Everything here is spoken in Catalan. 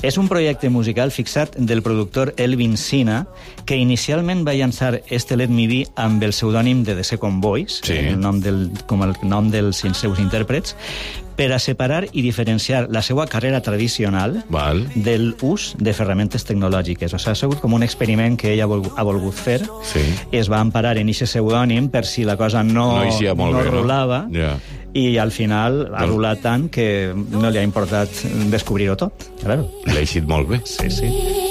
És un projecte musical fixat del productor Elvin Sina, que inicialment va llançar este Let Me Be amb el pseudònim de The Second Voice, com el nom dels seus intèrprets, per a separar i diferenciar la seva carrera tradicional del ús de ferramentes tecnològiques. O sigui, ha sigut com un experiment que ell ha volgut fer. Sí. Es va emparar en aquest pseudònim per si la cosa no rulava. Yeah. I al final ha rulat tant que no li ha importat descobrir-ho tot. Claro. L'ha eixit molt bé. Sí, sí.